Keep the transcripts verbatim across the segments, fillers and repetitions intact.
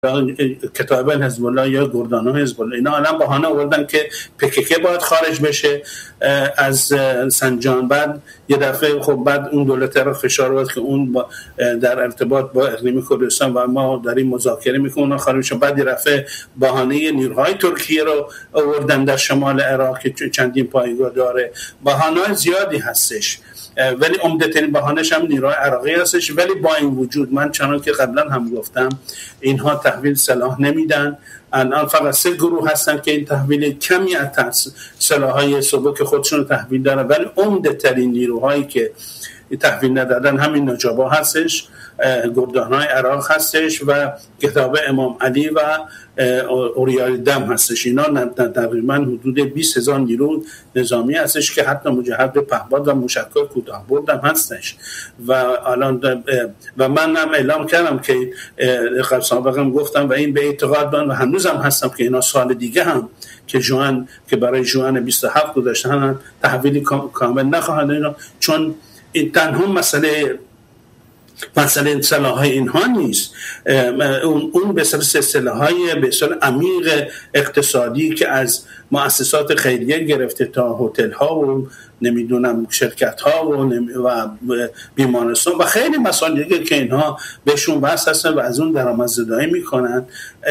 کتایب حزب الله یا گردانهای حزب الله اینا الان بهانه آوردن که پکک باید خارج بشه از سنجان. بعد یه دفعه خب بعد اون دولت را فشار آورد که اون در ارتباط با اقلیم کردستان و ما داریم مذاکره میکنیم اونا خارج بشن. بعد یه دفعه بهانه نیروهای ترکیه رو آوردن در شمال عراق که چندین پایگاه داره. بهانه‌های زیادی هستش ولی عمده‌ترین بهانه‌اش هم نیروهای عراقی هستش. ولی با این وجود من چنان که قبلا هم گفتم اینها تحویل سلاح نمیدن. الان فقط سه گروه هستن که این تحویل کمی از سلاح‌های سبک خودشون تحویل دارن ولی عمده‌ترین نیروهایی که تحویل ندادن همین نجابا هستش، گردانهای عراق هستش و کتاب امام علی و اوریال دم هستش. اینا تقریبا حدود بیست هزار نیرو نظامی هستش که حتی مجهز به پهپاد و موشک‌های کوتاه‌برد هم هستش. و الان و من هم اعلام کردم که قبل سابقا گفتم و این به اعتقاد دارم و هنوزم هستم که اینا سال دیگه هم که جوان که برای جوان بیست و هفت گذاشتن تحویل کامل نخواهند اینا، چون این تنها مسئله مسئله سلاح‌های اینها نیست. اون اون به اصطلاح سلاح‌های به اصطلاح عمیق اقتصادی که از مؤسسات خیریه گرفته تا هتل‌ها و نمیدونم شرکت‌ها و, و بیمارستان و خیلی مسائل دیگه که اینها بهشون وصل هستن و از اون درآمدزایی میکنن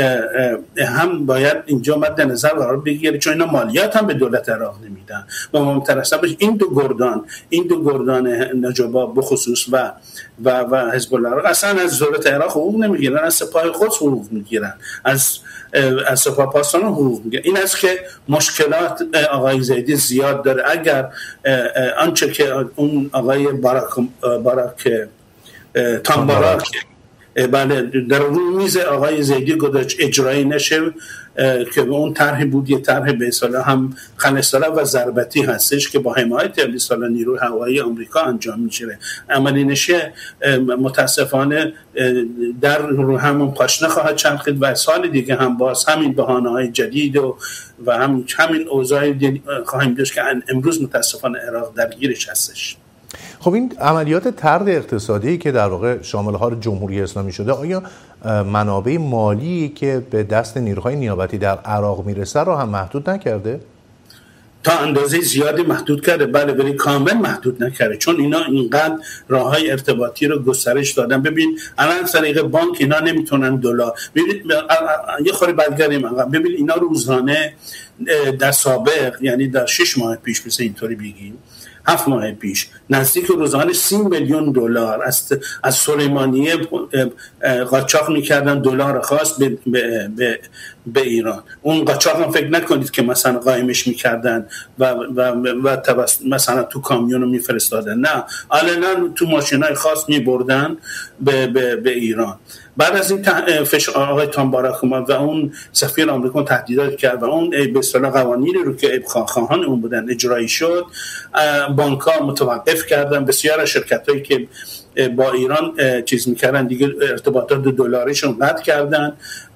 هم باید اینجا مد نظر قرار بگیره، چون اینا مالیات هم به دولت عراق نمیدن و مترسم بشه این دو گردان این دو گردان نجابا بخصوص و و و حزب الله اصلا از دولت عراق حقوق نمیگیرن، از سپاه قدس حقوق میگیرن، از از سپاه پاسداران حقوق میگیرن. این است که مشکلات آقای زیدی زیاد داره. اگر آنچه که اون آقای باراک باراک تامباراک بله در روی میز آقای زیدی گذاشت اجرایی نشه که اون طرح بود، یه طرح به اصطلاح هم خنثی و ضربتی هستش که با حمایت اصطلاح نیروی هوایی آمریکا انجام میشه. عملی نشه متاسفانه در رو همون پاشنه خواهد چرخید و سال دیگه هم باز همین بهانه‌های جدید و و هم همین اوضاع خواهیم داشت که امروز متاسفانه عراق درگیرش هستش. خب این عملیات طرد اقتصادی که در واقع شامل حال جمهوری اسلامی شده، آیا منابع مالی که به دست نیروهای نیابتی در عراق میرسه رو هم محدود نکرده؟ تا اندازه زیادی محدود کرده، بله، ولی کامل محدود نکرده، چون اینا اینقدر راههای ارتباطی رو گسترش دادن. ببین الان طریق بانک اینا نمیتونن دلار. ببین یه خوری برگردیم ببین اینا روزانه در سابق یعنی در شش ماه پیش مثل اینطوری بگیم هفت ماه پیش نزدیک روزانه سی میلیون دلار از از سلیمانیه قاچاق میکردن، دلار خاص به به به, به ایران. اون قاچاق هم فکر نکنید که مثلا قایمش میکردن و و و مثلا تو کامیونو میفرستادن، نه، علنا تو ماشینای خاص میبردن به به به ایران. بعد از این فشار آقای تامباراک و اون سفیر آمریکا تهدیدات کرد و اون به اصطلاح قوانینی رو که ابقا خواهان اون بودن اجرایی شد، بانک‌ها متوقف کردن. بسیار از شرکتایی که با ایران چیز میکردن دیگه ارتباطات دلاریشون قطع کردن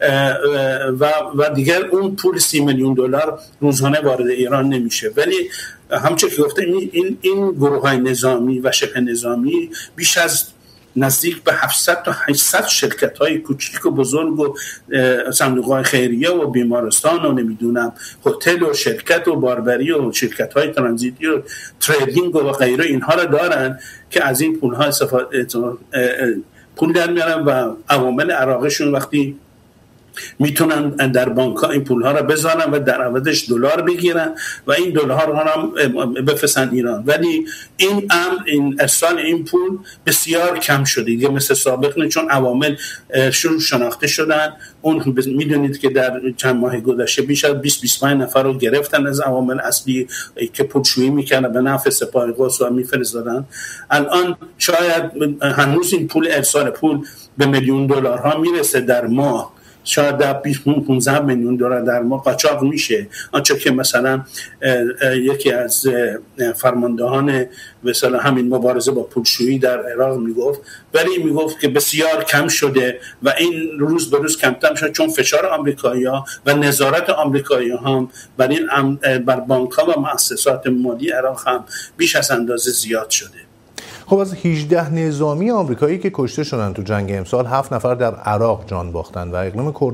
و و دیگر اون پول سی میلیون دلار روزانه وارد ایران نمیشه. ولی همچنین که گفتم این این گروه‌های نظامی و شبه نظامی بیش از نزدیک به هفتصد تا هشتصد شرکت‌های کوچیک و بزرگ و صندوق‌های خیریه و بیمارستان و نمیدونم هتل و شرکت و باربری و شرکت‌های ترانزیتی و تریدینگ و غیره اینها را دارن که از این پول‌ها استفاده پول در میارن و عوامل عراقشون وقتی میتونن در بانک‌ها این پول‌ها را بذارن و در عوضش دلار بگیرن و این دلار ها هم بفرستن ایران. ولی این امر این ارسال این پول بسیار کم شده دیگه مثل سابق نه، چون عوامل شون شناخته شدن. اون میدونید که در چند ماه گذشته بیش از بیست تا بیست و پنج نفر رو گرفتن از عوامل اصلی که پولشویی میکنن به نفع سپاه قدس و میفرستادن. الان شاید هنوز این پول ارسال پول به میلیون دلارها میرسه در ماه، شاید در بیست تا پانزده میلیون دلار در ماه قاچاق میشه. آنچه که مثلا یکی از فرماندهان مثلا همین مبارزه با پولشویی در عراق میگفت، ولی میگفت که بسیار کم شده و این روز به روز کمتر شده، چون فشار آمریکایی‌ها و نظارت آمریکایی‌ها هم بر این بر بانک‌ها و مؤسسات مالی عراق هم بیش از اندازه زیاد شده. خب از هجده نظامی آمریکایی که کشته شدن تو جنگ امسال، هفت نفر در عراق جان باختن و اقلیم